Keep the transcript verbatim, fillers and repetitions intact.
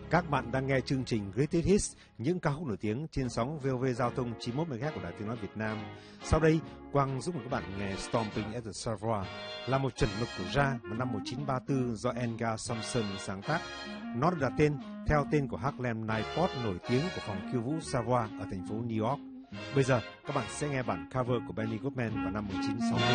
Các bạn đang nghe chương trình Greatest Hits, những ca khúc nổi tiếng trên sóng vê o vê Giao thông chín mươi mốt mê ga héc của Đài Tiếng nói Việt Nam. Sau đây, Quang giúp mời các bạn nghe Stomping at the Savoy, là một chuẩn mực của jazz vào năm một nghìn chín trăm ba mươi tư do Edgar Sampson sáng tác. Nó được đặt tên theo tên của Harlem Nightport nổi tiếng của phòng khiêu vũ Savoy ở thành phố New York. Bây giờ, các bạn sẽ nghe bản cover của Benny Goodman vào năm một nghìn chín trăm sáu mươi.